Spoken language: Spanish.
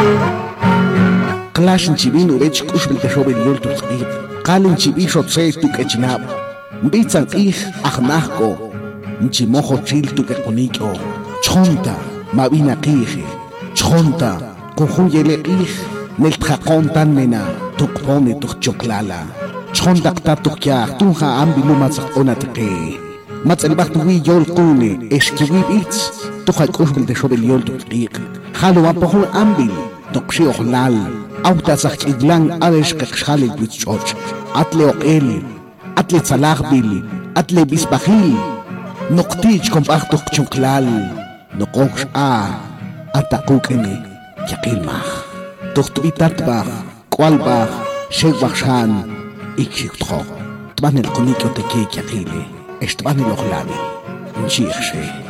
Clash chibin urech kushbil te shobel yol tu khid. Qalin chibi shot se tu kechnab. Bitzan ich akhnahko. Nchimojo chil tu keponikyo. Chonta mabina qih. Chonta kujuyele ich. Nel tqaqontan nena tuqpone tuqchoklala. Chonta qtatukya tunha ambilu matzaq onatqi. Matzalbaqtu wi yol qune eshkiwi bitz. Tuqa kushbil te shobel yol tu khid. Halu apohun ambil tuqshi ohlal. Autasach iglan aresh kakshali bitchoch. Atle oqel, atle tzalaqbil, atle bisbahil. Noqtich kompaqtuq chunklal. Noqosh ataqukene yaqilmaj. Tuqtubitatbaj, kwalbaj, shegbakshan, ikshikutjo. Tban el konikyo teke yaqile. Estban el oqlabi. Nchiqshe.